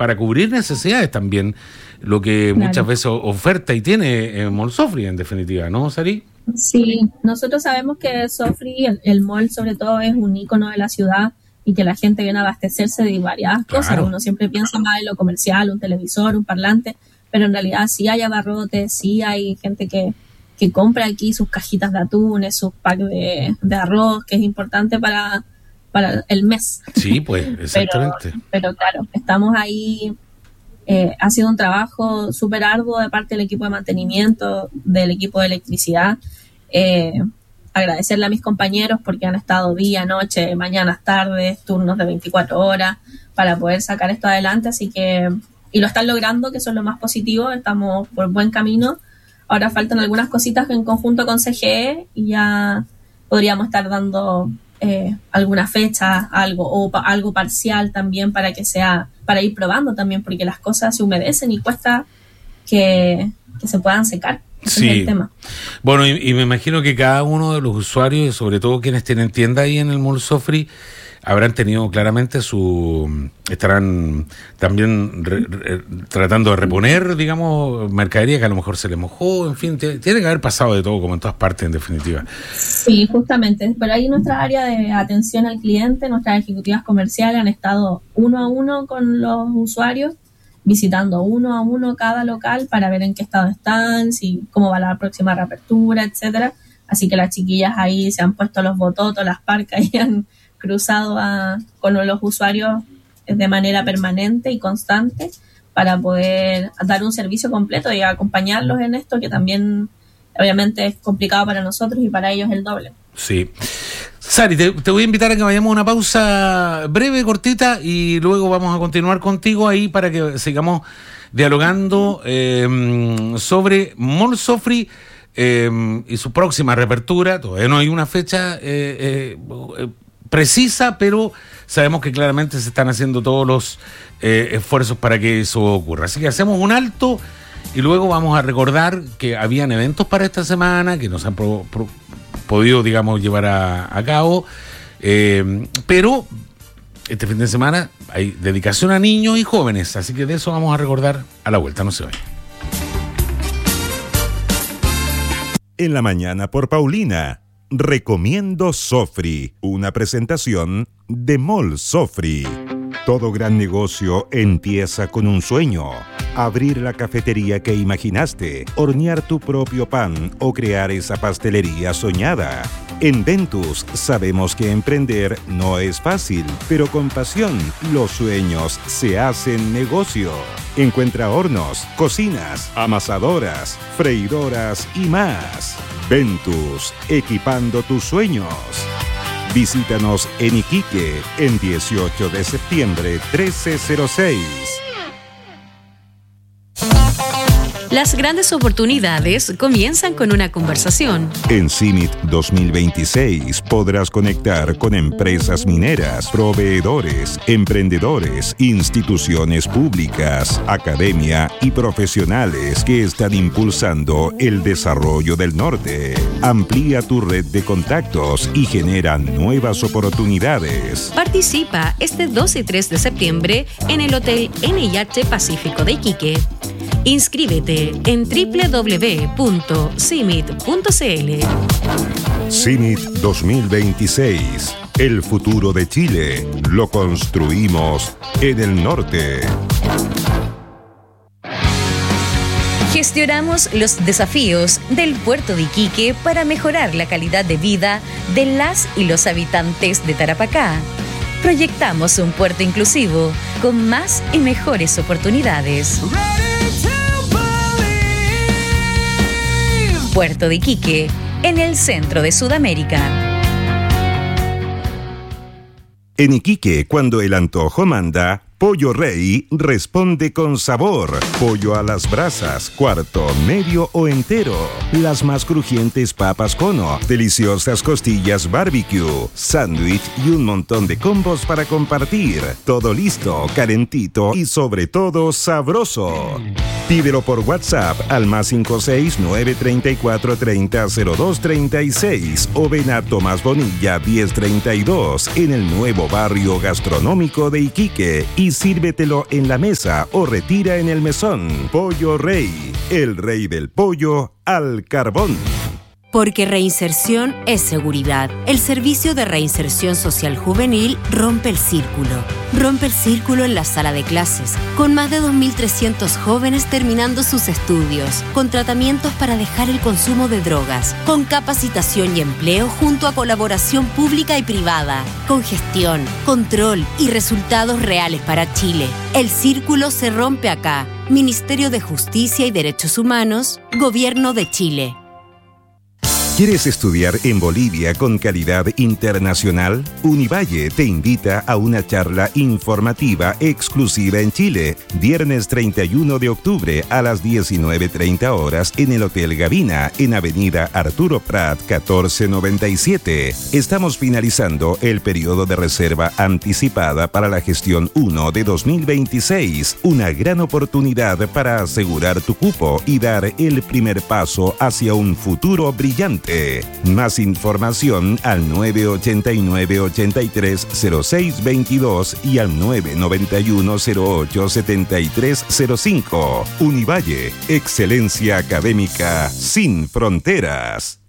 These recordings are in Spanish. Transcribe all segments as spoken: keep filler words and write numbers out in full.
para cubrir necesidades también, lo que claro. muchas veces oferta y tiene eh, Mall Sofri, en definitiva, ¿no, Sari? Sí, nosotros sabemos que Sofri, el, el mall sobre todo, es un ícono de la ciudad y que la gente viene a abastecerse de varias claro. cosas. Uno siempre piensa más en lo comercial, un televisor, un parlante, pero en realidad sí hay abarrotes, sí hay gente que, que compra aquí sus cajitas de atunes, sus packs de, de arroz, que es importante para, para el mes. Sí, pues, exactamente. Pero, pero claro, estamos ahí, eh, ha sido un trabajo súper arduo de parte del equipo de mantenimiento, del equipo de electricidad. Eh, agradecerle a mis compañeros porque han estado día, noche, mañanas, tardes, turnos de veinticuatro horas para poder sacar esto adelante, así que y lo están logrando, que eso es lo más positivo, estamos por buen camino. Ahora faltan algunas cositas en conjunto con C G E y ya podríamos estar dando eh, alguna fecha, algo o pa- algo parcial también para que sea, para ir probando también, porque las cosas se humedecen y cuesta que, que se puedan secar. Ese sí. es el tema. Bueno, y, y me imagino que cada uno de los usuarios, y sobre todo quienes tienen tienda ahí en el Mall Sofri, habrán tenido claramente su... estarán también re, re, tratando de reponer, digamos, mercadería que a lo mejor se les mojó, en fin, t- tiene que haber pasado de todo, como en todas partes, en definitiva. Sí, justamente. Pero ahí nuestra área de atención al cliente, nuestras ejecutivas comerciales han estado uno a uno con los usuarios, visitando uno a uno cada local para ver en qué estado están, si cómo va la próxima reapertura, etcétera. Así que las chiquillas ahí se han puesto los bototos, las parcas y han cruzado a, con los usuarios de manera permanente y constante para poder dar un servicio completo y acompañarlos en esto, que también obviamente es complicado para nosotros y para ellos el doble. Sí. Sari, te, te voy a invitar a que vayamos a una pausa breve, cortita, y luego vamos a continuar contigo ahí para que sigamos dialogando eh, sobre Mall Sofri eh, y su próxima reapertura. Todavía no hay una fecha eh, eh, precisa, pero sabemos que claramente se están haciendo todos los eh, esfuerzos para que eso ocurra. Así que hacemos un alto y luego vamos a recordar que habían eventos para esta semana que nos han pro, pro, podido, digamos, llevar a, a cabo, eh, pero este fin de semana hay dedicación a niños y jóvenes, así que de eso vamos a recordar a la vuelta, no se vayan. En la mañana por Paulina, recomiendo Sofri, una presentación de Mall Sofri. Todo gran negocio empieza con un sueño. Abrir la cafetería que imaginaste, hornear tu propio pan o crear esa pastelería soñada. En Ventus sabemos que emprender no es fácil, pero con pasión los sueños se hacen negocio. Encuentra hornos, cocinas, amasadoras, freidoras y más. Ventus, equipando tus sueños. Visítanos en Iquique, en dieciocho de septiembre, trece cero seis. Las grandes oportunidades comienzan con una conversación. En CIMIT dos mil veintiséis podrás conectar con empresas mineras, proveedores, emprendedores, instituciones públicas, academia y profesionales que están impulsando el desarrollo del norte. Amplía tu red de contactos y genera nuevas oportunidades. Participa este dos y tres de septiembre en el Hotel N I H Pacífico de Iquique. Inscríbete en doble u doble u doble u punto cimit punto c l. CIMIT dos mil veintiséis. El futuro de Chile lo construimos en el norte. Gestionamos los desafíos del puerto de Iquique para mejorar la calidad de vida de las y los habitantes de Tarapacá. Proyectamos un puerto inclusivo con más y mejores oportunidades. Puerto de Iquique, en el centro de Sudamérica. En Iquique, cuando el antojo manda, Pollo Rey responde con sabor. Pollo a las brasas, cuarto, medio o entero. Las más crujientes papas cono, deliciosas costillas barbecue, sándwich y un montón de combos para compartir. Todo listo, calentito y sobre todo sabroso. Pídelo por WhatsApp al más cinco seis nueve tres cuatro tres cero cero dos tres seis o ven a Tomás Bonilla diez treinta y dos en el nuevo barrio gastronómico de Iquique y sírvetelo en la mesa o retira en el mesón. Pollo Rey, el rey del pollo al carbón. Porque reinserción es seguridad. El Servicio de Reinserción Social Juvenil rompe el círculo. Rompe el círculo en la sala de clases, con más de dos mil trescientos jóvenes terminando sus estudios, con tratamientos para dejar el consumo de drogas, con capacitación y empleo junto a colaboración pública y privada, con gestión, control y resultados reales para Chile. El círculo se rompe acá. Ministerio de Justicia y Derechos Humanos, Gobierno de Chile. ¿Quieres estudiar en Bolivia con calidad internacional? Univalle te invita a una charla informativa exclusiva en Chile, viernes treinta y uno de octubre a las diecinueve treinta horas en el Hotel Gavina, en Avenida Arturo Prat catorce noventa y siete. Estamos finalizando el periodo de reserva anticipada para la gestión uno de dos mil veintiséis, una gran oportunidad para asegurar tu cupo y dar el primer paso hacia un futuro brillante. Más información al nueve ochenta y nueve ochenta y tres cero seis veintidós y al nueve noventa y uno cero ocho setenta y tres cero cinco. Univalle, excelencia académica sin fronteras.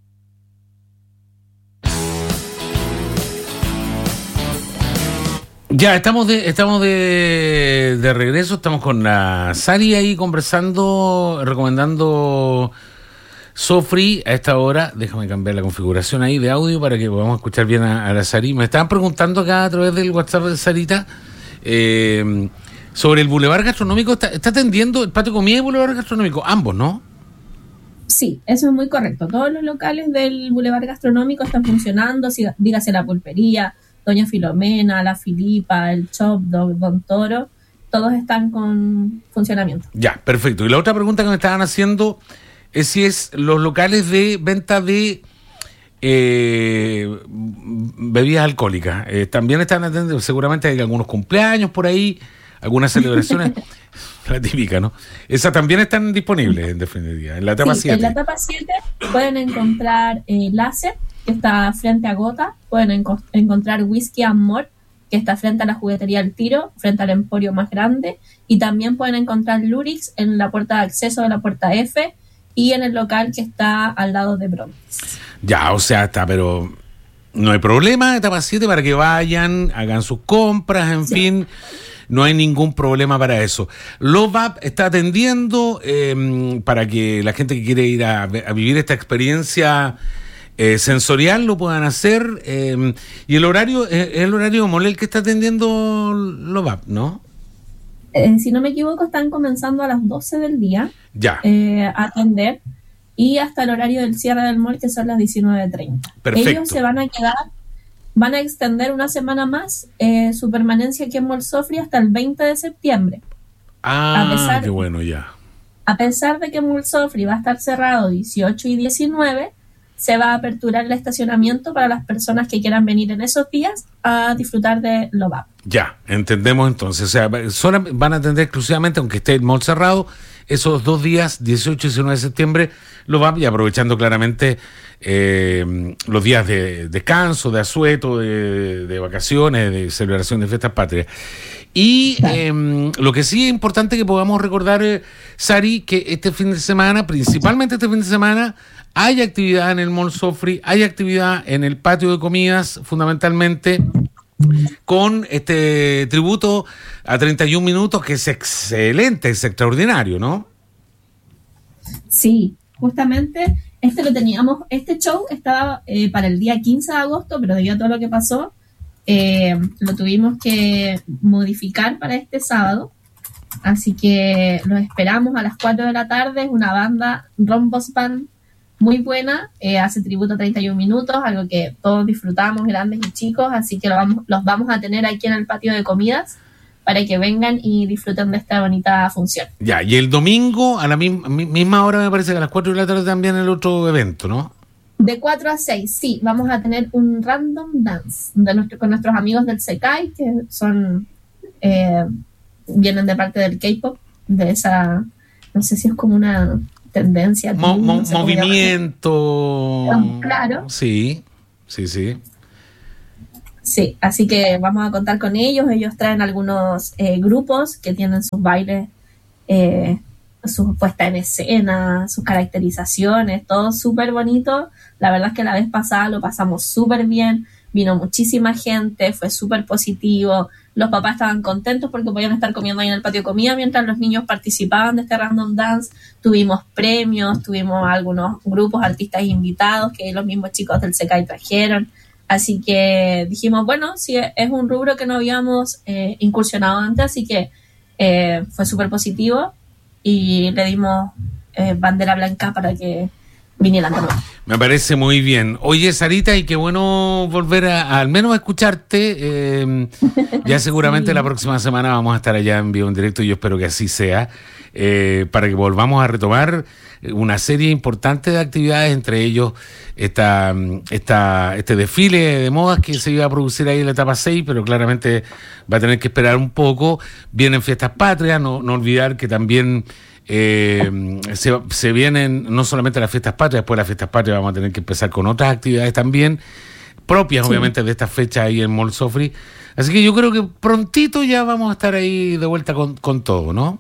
Ya, estamos de estamos de, de regreso, estamos con la Sari ahí conversando, recomendando Sofri a esta hora. Déjame cambiar la configuración ahí de audio para que podamos escuchar bien a, a la Sari. Me estaban preguntando acá a través del WhatsApp de Sarita eh, sobre el Boulevard Gastronómico. ¿Está, está atendiendo el patio de comida y el Boulevard Gastronómico? Ambos, ¿no? Sí, eso es muy correcto. Todos los locales del Boulevard Gastronómico están funcionando, dígase la pulpería, Doña Filomena, La Filipa, el Chop Dog, Don Toro, todos están con funcionamiento. Ya, perfecto. Y la otra pregunta que me estaban haciendo es si es los locales de venta de eh, bebidas alcohólicas. Eh, también están atendiendo, seguramente hay algunos cumpleaños por ahí, algunas celebraciones, la típica, ¿no? Esas también están disponibles, en definitiva, en la etapa sí, siete. En la etapa siete pueden encontrar eh, Láser, que está frente a Gota, pueden enco- encontrar Whisky Amor, que está frente a la juguetería El Tiro, frente al emporio más grande, y también pueden encontrar Lurix en la puerta de acceso de la puerta F, y en el local que está al lado de Bronx. Ya, o sea, está, pero no hay problema, etapa siete, para que vayan, hagan sus compras, en sí. fin, no hay ningún problema para eso. Love Up está atendiendo eh, para que la gente que quiere ir a, a vivir esta experiencia eh, sensorial lo puedan hacer, eh, y el horario es eh, el horario mole el que está atendiendo Love Up, ¿no? Eh, si no me equivoco, están comenzando a las doce del día ya. Eh, a atender, y hasta el horario del cierre del mall, que son las diecinueve treinta. Perfecto. Ellos se van a quedar, van a extender una semana más eh, su permanencia aquí en Mall Sofri hasta el veinte de septiembre. Ah, a pesar, qué bueno, ya. A pesar de que Mall Sofri va a estar cerrado dieciocho y diecinueve, se va a aperturar el estacionamiento para las personas que quieran venir en esos días a disfrutar de Love Up. Ya, entendemos entonces. O sea, solo van a atender exclusivamente, aunque esté el mall cerrado, esos dos días, dieciocho y diecinueve de septiembre, Love Up, y aprovechando claramente eh, los días de descanso, de asueto, de, de vacaciones, de celebración de fiestas patrias. Y eh, lo que sí es importante que podamos recordar, eh, Sari, que este fin de semana, principalmente este fin de semana, hay actividad en el Mall Sofri, hay actividad en el patio de comidas, fundamentalmente, con este tributo a treinta y un minutos, que es excelente, es extraordinario, ¿no? Sí, justamente este lo teníamos, este show estaba eh, para el día quince de agosto, pero debido a todo lo que pasó, eh, lo tuvimos que modificar para este sábado, así que lo esperamos a las cuatro de la tarde. Es una banda, Rombos Band, muy buena, eh, hace tributo a treinta y un minutos, algo que todos disfrutamos, grandes y chicos, así que lo vamos, los vamos a tener aquí en el patio de comidas para que vengan y disfruten de esta bonita función. Ya, y el domingo a la misma, misma hora, me parece que a las cuatro de la tarde también el otro evento, ¿no? De cuatro a seis, sí, vamos a tener un random dance de nuestro, con nuestros amigos del Sekai, que son eh, vienen de parte del K-pop, de esa no sé si es como una tendencia. Mo- mo- no sé cómo movimiento. llamarlo. Claro. Sí, sí, sí. Sí, así que vamos a contar con ellos. Ellos traen algunos eh, grupos que tienen sus bailes, eh, su puesta en escena, sus caracterizaciones, todo súper bonito. La verdad es que la vez pasada lo pasamos súper bien, vino muchísima gente, fue súper positivo. Los papás estaban contentos porque podían estar comiendo ahí en el patio de comida mientras los niños participaban de este Random Dance. Tuvimos premios, tuvimos algunos grupos, artistas invitados que los mismos chicos del S E C A I trajeron. Así que dijimos, bueno, sí, es un rubro que no habíamos eh, incursionado antes, así que eh, fue súper positivo y le dimos eh, bandera blanca para que vinieran también. Me parece muy bien. Oye, Sarita, y qué bueno volver a, a al menos a escucharte. Eh, ya seguramente sí. La próxima semana vamos a estar allá en vivo en directo y yo espero que así sea, eh, para que volvamos a retomar una serie importante de actividades, entre ellos esta, esta, este desfile de modas que se iba a producir ahí en la etapa seis, pero claramente va a tener que esperar un poco. Vienen fiestas patrias, no, no olvidar que también eh, se, se vienen no solamente las fiestas patrias, después de las fiestas patrias vamos a tener que empezar con otras actividades también, propias sí. obviamente de esta fecha ahí en Mall Sofri. Así que yo creo que prontito ya vamos a estar ahí de vuelta con, con todo, ¿no?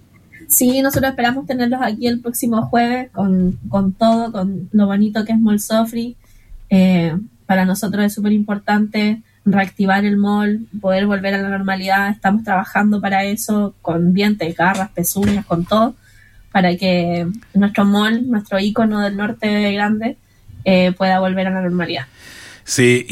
Sí, nosotros esperamos tenerlos aquí el próximo jueves con, con todo, con lo bonito que es Mall Sofri. Eh, para nosotros es súper importante reactivar el mall, poder volver a la normalidad. Estamos trabajando para eso con dientes, garras, pezuñas, con todo, para que nuestro mall, nuestro ícono del norte grande, eh, pueda volver a la normalidad. Sí,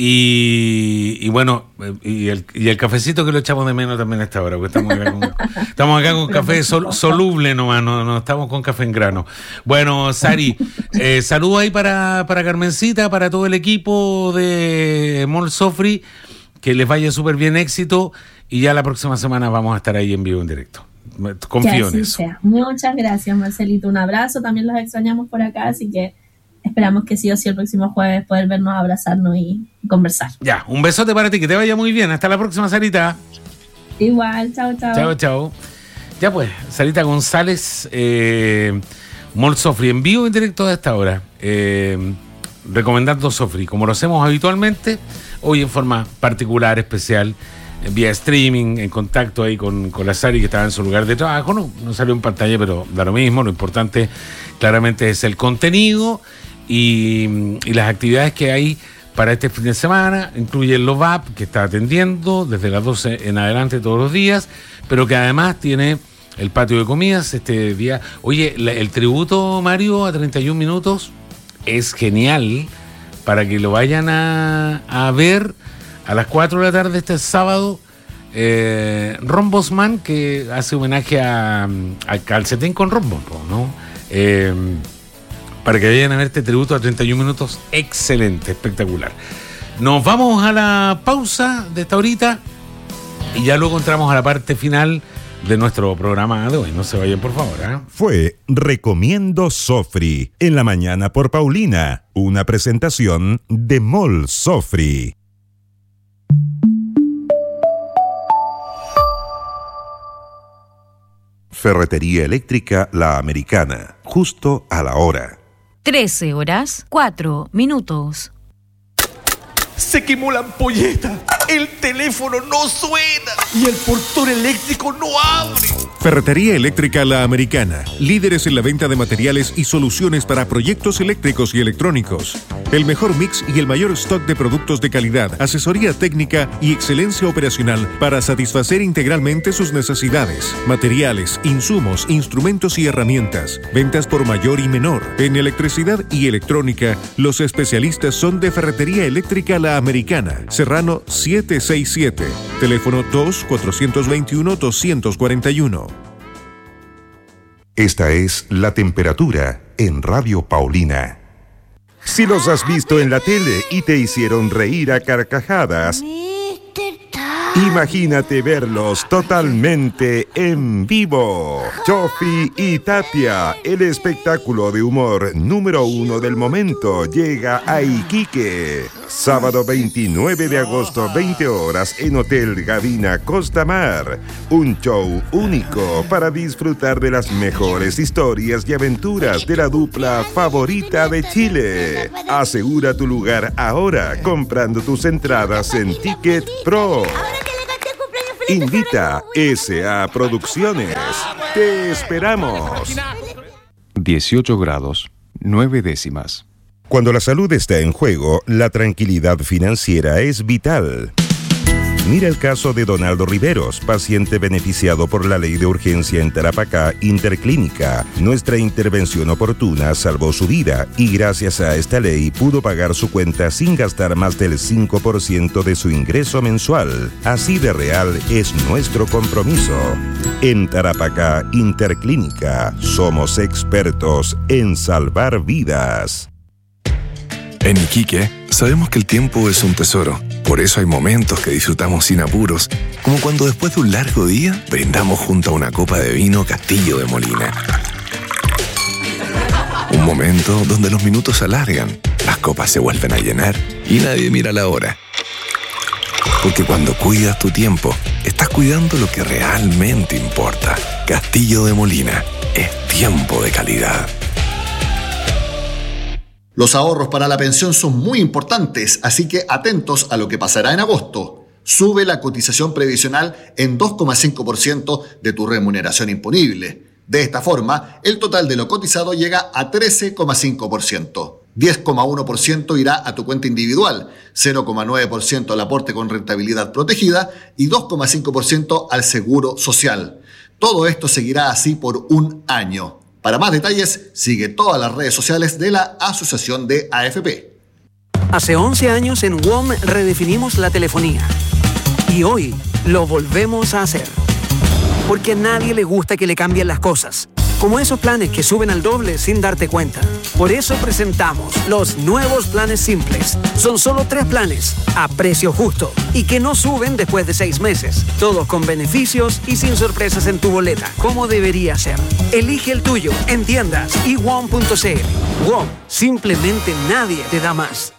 y, y bueno, y el, y el cafecito que lo echamos de menos también a esta hora, porque estamos acá con, estamos acá con café sol, soluble nomás, no, no estamos con café en grano. Bueno, Sari, eh, saludo ahí para, para Carmencita, para todo el equipo de Mall Sofri, que les vaya súper bien, éxito, y ya la próxima semana vamos a estar ahí en vivo en directo. Confío en eso. Sea. Muchas gracias, Marcelito, un abrazo, también los extrañamos por acá, así que esperamos que sí o sí el próximo jueves poder vernos, abrazarnos y conversar. Ya, un besote para ti, que te vaya muy bien. Hasta la próxima, Sarita. Igual, chao, chao. Chao, chao. Ya pues, Sarita González, eh, Mall Sofri, en vivo en directo a esta hora. Eh, recomendando Sofri, como lo hacemos habitualmente, hoy en forma particular, especial, vía streaming, en contacto ahí con, con la Sari, que estaba en su lugar de trabajo. No, no salió en pantalla, pero da lo mismo. Lo importante claramente es el contenido y, y las actividades que hay para este fin de semana. Incluye el Love Up, que está atendiendo desde las doce en adelante todos los días, pero que además tiene el patio de comidas este día. Oye, la, el tributo, Mario, a treinta y un minutos es genial para que lo vayan a, a ver a las cuatro de la tarde este sábado. eh, Ron Bosman, que hace homenaje a, a Calcetín con Ron, ¿no? Eh, para que vayan a ver este tributo a treinta y un minutos, excelente, espectacular. Nos vamos a la pausa de esta horita y ya luego entramos a la parte final de nuestro programa de hoy. No se vayan, por favor, ¿eh? Fue Recomiendo Sofri en la mañana por Paulina, una presentación de Mall Sofri. Ferretería Eléctrica La Americana, justo a la hora. trece horas, cuatro minutos. Se quemó la ampolleta, el teléfono no suena y el portón eléctrico no abre. Ferretería Eléctrica La Americana, líderes en la venta de materiales y soluciones para proyectos eléctricos y electrónicos. El mejor mix y el mayor stock de productos de calidad, asesoría técnica y excelencia operacional para satisfacer integralmente sus necesidades. Materiales, insumos, instrumentos y herramientas. Ventas por mayor y menor. En electricidad y electrónica, los especialistas son de Ferretería Eléctrica La Americana, Serrano setecientos sesenta y siete, teléfono dos cuatro dos uno dos cuatro uno. Esta es la temperatura en Radio Paulina. Si los has visto en la tele y te hicieron reír a carcajadas, imagínate verlos totalmente en vivo. Chofi y Tapia, el espectáculo de humor número uno del momento, llega a Iquique. Sábado veintinueve de agosto, veinte horas, en Hotel Gavina Costa Mar. Un show único para disfrutar de las mejores historias y aventuras de la dupla favorita de Chile. Asegura tu lugar ahora comprando tus entradas en Ticket Pro. Invita S A Producciones. Te esperamos. dieciocho grados, nueve décimas. Cuando la salud está en juego, la tranquilidad financiera es vital. Mira el caso de Donaldo Riveros, paciente beneficiado por la ley de urgencia en Tarapacá Interclínica. Nuestra intervención oportuna salvó su vida y gracias a esta ley pudo pagar su cuenta sin gastar más del cinco por ciento de su ingreso mensual. Así de real es nuestro compromiso. En Tarapacá Interclínica somos expertos en salvar vidas. En Iquique, sabemos que el tiempo es un tesoro. Por eso hay momentos que disfrutamos sin apuros, como cuando después de un largo día, brindamos junto a una copa de vino Castillo de Molina. Un momento donde los minutos se alargan, las copas se vuelven a llenar y nadie mira la hora. Porque cuando cuidas tu tiempo, estás cuidando lo que realmente importa. Castillo de Molina, es tiempo de calidad. Los ahorros para la pensión son muy importantes, así que atentos a lo que pasará en agosto. Sube la cotización previsional en dos coma cinco por ciento de tu remuneración imponible. De esta forma, el total de lo cotizado llega a trece coma cinco por ciento. diez coma uno por ciento irá a tu cuenta individual, cero coma nueve por ciento al aporte con rentabilidad protegida y dos coma cinco por ciento al seguro social. Todo esto seguirá así por un año. Para más detalles, sigue todas las redes sociales de la Asociación de A F P. Hace once años en W O M redefinimos la telefonía. Y hoy lo volvemos a hacer. Porque a nadie le gusta que le cambien las cosas. Como esos planes que suben al doble sin darte cuenta. Por eso presentamos los nuevos planes simples. Son solo tres planes, a precio justo, y que no suben después de seis meses. Todos con beneficios y sin sorpresas en tu boleta, como debería ser. Elige el tuyo en tiendas y w o m punto c l. W O M, simplemente nadie te da más.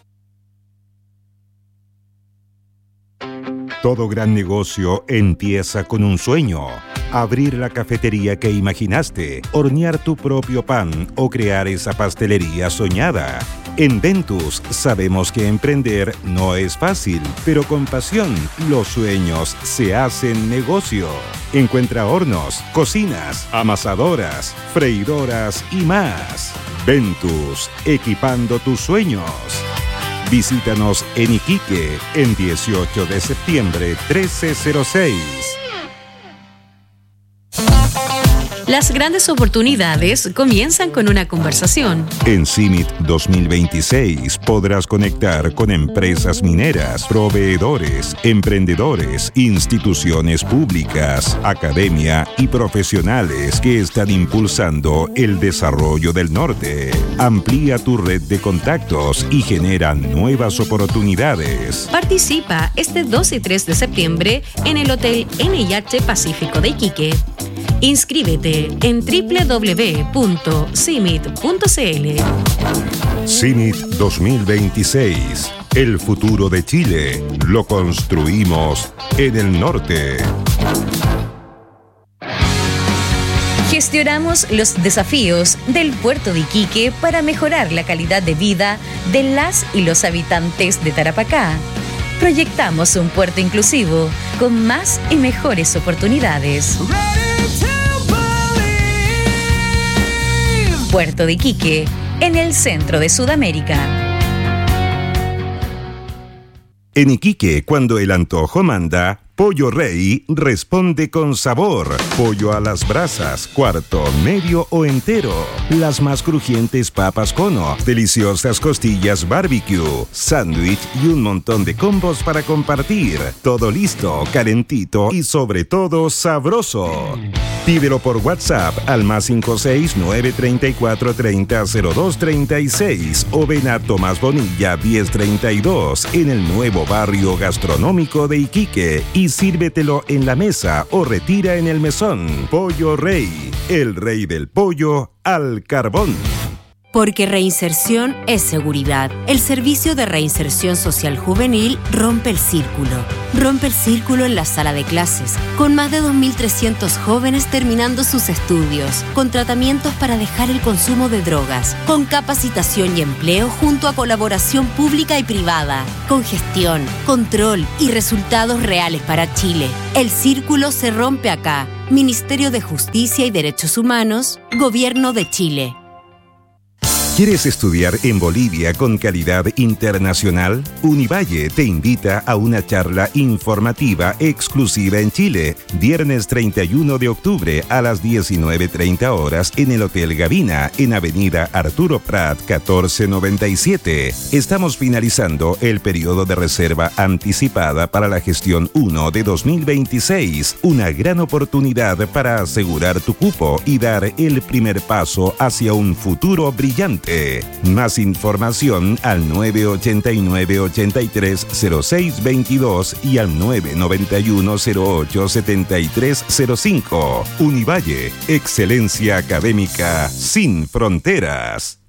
Todo gran negocio empieza con un sueño. Abrir la cafetería que imaginaste, hornear tu propio pan o crear esa pastelería soñada. En Ventus sabemos que emprender no es fácil, pero con pasión los sueños se hacen negocio. Encuentra hornos, cocinas, amasadoras, freidoras y más. Ventus, equipando tus sueños. Visítanos en Iquique en dieciocho de septiembre trece cero seis. Las grandes oportunidades comienzan con una conversación. En CIMIT dos mil veintiséis podrás conectar con empresas mineras, proveedores, emprendedores, instituciones públicas, academia y profesionales que están impulsando el desarrollo del norte. Amplía tu red de contactos y genera nuevas oportunidades. Participa este dos y tres de septiembre en el Hotel N I H Pacífico de Iquique. Inscríbete en doble u doble u doble u punto cimit punto c l. CIMIT dos mil veintiséis. El futuro de Chile lo construimos en el norte. Gestionamos los desafíos del puerto de Iquique para mejorar la calidad de vida de las y los habitantes de Tarapacá. Proyectamos un puerto inclusivo con más y mejores oportunidades. Puerto de Iquique, en el centro de Sudamérica. En Iquique, cuando el antojo manda, Pollo Rey responde con sabor. Pollo a las brasas, cuarto, medio o entero. Las más crujientes papas cono, deliciosas costillas barbecue, sándwich y un montón de combos para compartir. Todo listo, calentito y sobre todo sabroso. Pídelo por WhatsApp al más cinco seis nueve tres cuatro tres cero cero dos tres seis o ven a Tomás Bonilla diez treinta y dos en el nuevo barrio gastronómico de Iquique y sírvetelo en la mesa o retira en el mesón. Pollo Rey, el rey del pollo al carbón. Porque reinserción es seguridad. El Servicio de Reinserción Social Juvenil rompe el círculo. Rompe el círculo en la sala de clases, con más de dos mil trescientos jóvenes terminando sus estudios, con tratamientos para dejar el consumo de drogas, con capacitación y empleo junto a colaboración pública y privada, con gestión, control y resultados reales para Chile. El círculo se rompe acá. Ministerio de Justicia y Derechos Humanos, Gobierno de Chile. ¿Quieres estudiar en Bolivia con calidad internacional? Univalle te invita a una charla informativa exclusiva en Chile, viernes treinta y uno de octubre a las diecinueve treinta horas en el Hotel Gavina, en Avenida Arturo Prat catorce noventa y siete. Estamos finalizando el periodo de reserva anticipada para la gestión uno de dos mil veintiséis, una gran oportunidad para asegurar tu cupo y dar el primer paso hacia un futuro brillante. Más información al nueve ochenta y nueve, ochenta y tres, cero seis veintidós y al nueve noventa y uno, cero ocho, setenta y tres cero cinco. Univalle, excelencia académica sin fronteras.